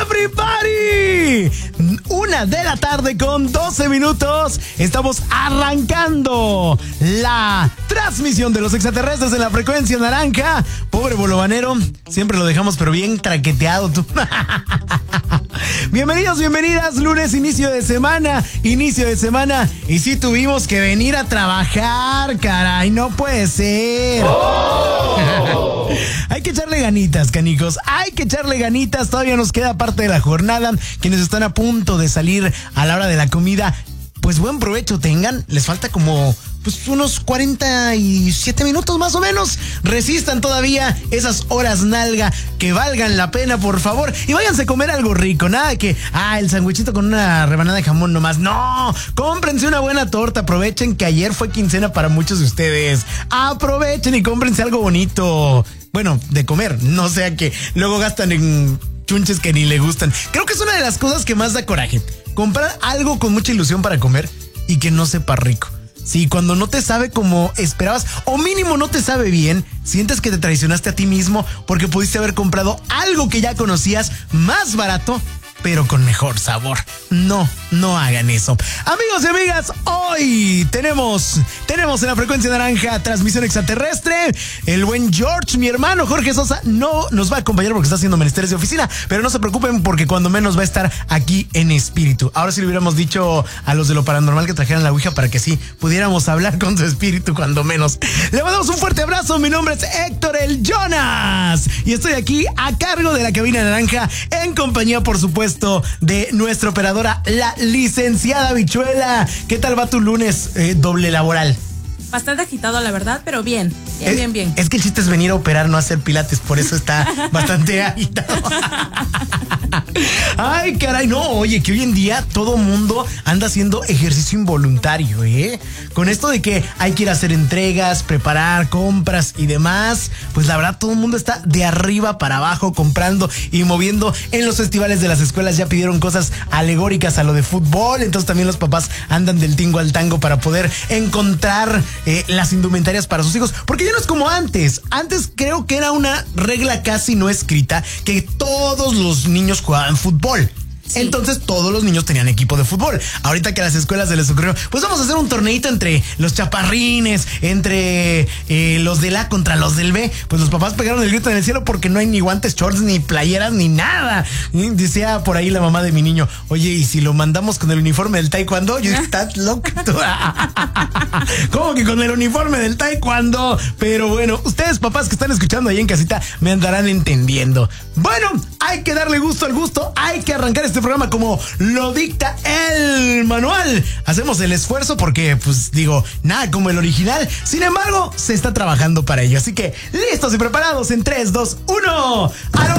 everybody! 1:00 con 12 minutos. Estamos arrancando la transmisión de los extraterrestres en la frecuencia naranja. Pobre bolovanero, siempre lo dejamos pero bien traqueteado tú. Bienvenidos, bienvenidas, lunes, inicio de semana. Y sí tuvimos que venir a trabajar, caray, no puede ser. Oh. Hay que echarle ganitas, canijos, hay que echarle ganitas. Todavía nos queda parte de la jornada. Quienes están a punto de salir a la hora de la comida, pues buen provecho tengan. Les falta como unos 47 minutos más o menos. Resistan todavía esas horas nalga que valgan la pena, por favor. Y váyanse a comer algo rico. Nada de que, el sandwichito con una rebanada de jamón nomás. No, cómprense una buena torta. Aprovechen que ayer fue quincena para muchos de ustedes. Aprovechen y cómprense algo bonito. Bueno, de comer, no sea que luego gastan en chunches que ni le gustan. Creo que es una de las cosas que más da coraje. Comprar algo con mucha ilusión para comer y que no sepa rico. Sí, cuando no te sabe como esperabas, o mínimo no te sabe bien, sientes que te traicionaste a ti mismo porque pudiste haber comprado algo que ya conocías más barato, pero con mejor sabor. No hagan eso. Amigos y amigas, hoy tenemos en la frecuencia naranja transmisión extraterrestre. El buen George, mi hermano Jorge Sosa, no nos va a acompañar porque está haciendo menesteres de oficina, pero no se preocupen porque cuando menos va a estar aquí en espíritu. Ahora sí le hubiéramos dicho a los de lo paranormal que trajeran la ouija para que sí pudiéramos hablar con su espíritu cuando menos. Le mandamos un fuerte abrazo. Mi nombre es Héctor el Jonas y estoy aquí a cargo de la cabina naranja en compañía, por supuesto, de nuestra operadora, la licenciada Bichuela. ¿Qué tal va tu lunes doble laboral? Bastante agitado, la verdad, pero bien. Es que el chiste es venir a operar, no a hacer pilates, por eso está bastante agitado. Ay, caray, no, oye, que hoy en día todo mundo anda haciendo ejercicio involuntario, Con esto de que hay que ir a hacer entregas, preparar compras y demás, pues la verdad todo el mundo está de arriba para abajo comprando y moviendo. En los festivales de las escuelas ya pidieron cosas alegóricas a lo de fútbol, entonces también los papás andan del tingo al tango para poder encontrar las indumentarias para sus hijos, porque ya no es como antes. Antes creo que era una regla casi no escrita que todos los niños jugaban fútbol. Sí. Entonces todos los niños tenían equipo de fútbol. Ahorita que a las escuelas se les ocurrió, pues vamos a hacer un torneito entre los chaparrines, entre los del A contra los del B. Pues los papás pegaron el grito en el cielo porque no hay ni guantes, shorts, ni playeras, ni nada. Y decía por ahí la mamá de mi niño, oye, ¿y si lo mandamos con el uniforme del taekwondo? Yo dije, estás loco. ¿Cómo que con el uniforme del taekwondo? Pero bueno, ustedes papás que están escuchando ahí en casita me andarán entendiendo. Bueno, hay que darle gusto al gusto, hay que arrancar este programa como lo dicta el manual. Hacemos el esfuerzo porque, pues digo, nada como el original. Sin embargo, se está trabajando para ello. Así que, listos y preparados en 3, 2, 1.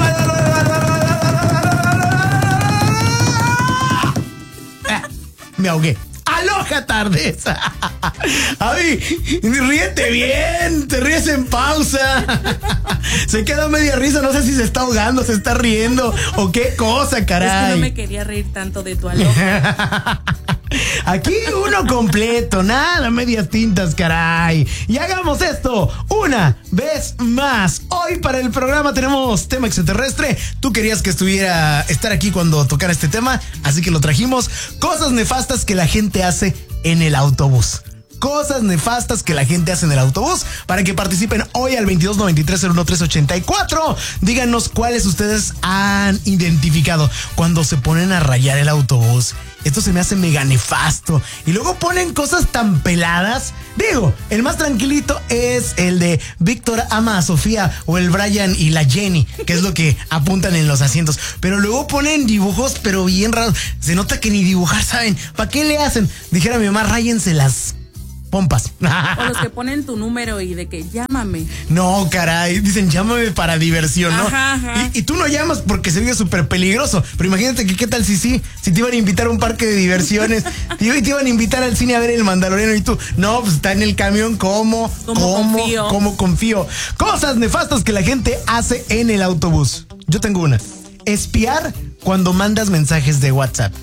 Me ahogué. ¡Aloha, tardes! Ay, ríete bien, te ríes en pausa. Se queda media risa, no sé si se está ahogando, se está riendo o qué cosa, caray. Es que no me quería reír tanto de tu aloha. Aquí uno completo, nada medias tintas, caray. Y hagamos esto una vez más. Hoy para el programa tenemos tema extraterrestre. Tú querías que estar aquí cuando tocara este tema, así que lo trajimos. Cosas nefastas que la gente hace en el autobús. Cosas nefastas que la gente hace en el autobús. Para que participen hoy al 2293-01384. Díganos cuáles ustedes han identificado cuando se ponen a rayar el autobús. Esto se me hace mega nefasto. Y luego ponen cosas tan peladas. Digo, el más tranquilito es el de Víctor ama a Sofía o el Brian y la Jenny, que es lo que apuntan en los asientos. Pero luego ponen dibujos, pero bien raros. Se nota que ni dibujar saben. ¿Para qué le hacen? Dijera mi mamá, ráyense las pompas. O los que ponen tu número y de que llámame. No, caray, dicen llámame para diversión, ¿no? Ajá. Y tú no llamas porque se ve súper peligroso. Pero imagínate que qué tal si te iban a invitar a un parque de diversiones, te iban a invitar al cine a ver El Mandaloriano y tú, no, pues está en el camión, ¿cómo confío? Cosas nefastas que la gente hace en el autobús. Yo tengo una. Espiar cuando mandas mensajes de WhatsApp.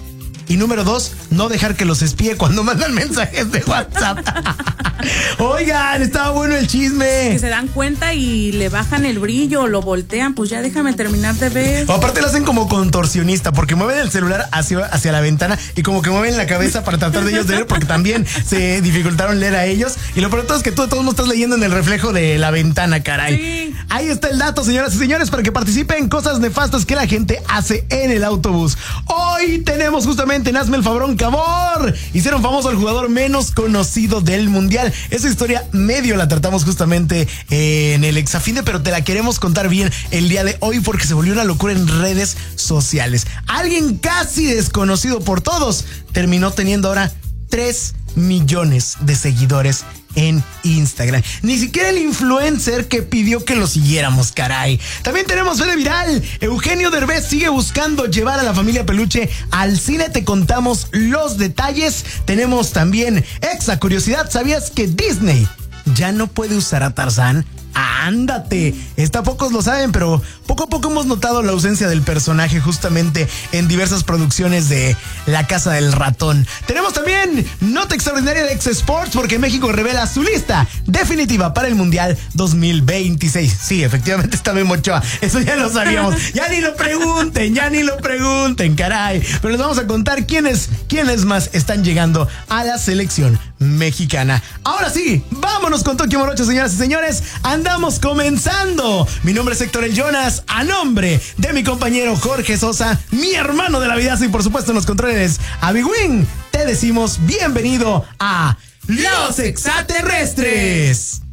Y número 2, no dejar que los espíe cuando mandan mensajes de WhatsApp. Oigan, estaba bueno el chisme. Que se dan cuenta y le bajan el brillo, lo voltean, pues ya déjame terminar de ver. O aparte lo hacen como contorsionista, porque mueven el celular hacia la ventana y como que mueven la cabeza para tratar de ellos de leer, porque también se dificultaron leer a ellos. Y lo peor de todo es que tú de todos modos estás leyendo en el reflejo de la ventana, caray. Sí. Ahí está el dato, señoras y señores, para que participen en cosas nefastas que la gente hace en el autobús. Hoy tenemos justamente en Hazme el Fabrón Cabor. Hicieron famoso al jugador menos conocido del mundial. Esa historia medio la tratamos justamente en el Exafinde, pero te la queremos contar bien el día de hoy porque se volvió una locura en redes sociales. Alguien casi desconocido por todos terminó teniendo ahora 3 millones de seguidores en Instagram. Ni siquiera el influencer que pidió que lo siguiéramos, caray. También tenemos Fede Viral. Eugenio Derbez sigue buscando llevar a la familia Peluche al cine. Te contamos los detalles. Tenemos también Exa Curiosidad. ¿Sabías que Disney ya no puede usar a Tarzán? ¡Ándate! Pocos lo saben, pero poco a poco hemos notado la ausencia del personaje justamente en diversas producciones de La Casa del Ratón. Tenemos también nota extraordinaria de Ex Sports porque México revela su lista definitiva para el Mundial 2026. Sí, efectivamente está Memo Ochoa. Eso ya lo sabíamos. Ya ni lo pregunten, caray. Pero les vamos a contar quiénes más están llegando a la selección mexicana. Ahora sí, vámonos con Tokio Morocho, señoras y señores. Andamos comenzando. Mi nombre es Héctor El Jonas, a nombre de mi compañero Jorge Sosa, mi hermano de la vida y por supuesto en los controles, Abigüín, te decimos bienvenido a Los Extraterrestres.